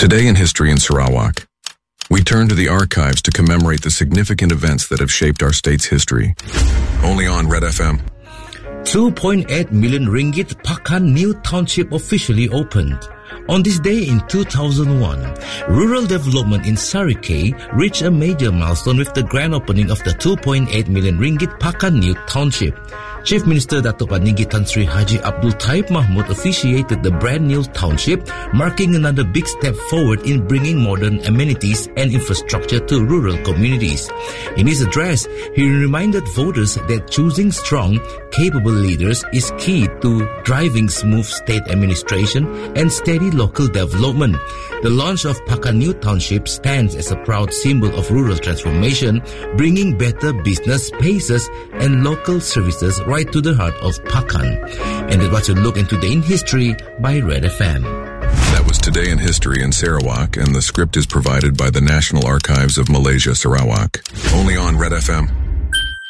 Today in History in Sarawak, we turn to the archives to commemorate the significant events that have shaped our state's history. Only on Red FM. 2.8 million ringgit Pakan New Township officially opened. On this day in 2001, rural development in Sarikei reached a major milestone with the grand opening of the 2.8 million ringgit Pakan New Township. Chief Minister Datuk Paninggi Tan Sri Haji Abdul Taib Mahmud officiated the brand new township, marking another big step forward in bringing modern amenities and infrastructure to rural communities. In his address, he reminded voters that choosing strong, capable leaders is key to driving smooth state administration and steady local development. The launch of Pakan New Township stands as a proud symbol of rural transformation, bringing better business spaces and local services right to the heart of Pakan. And that was a look into Today in History by Red FM. That was Today in History in Sarawak, and the script is provided by the National Archives of Malaysia, Sarawak. Only on Red FM.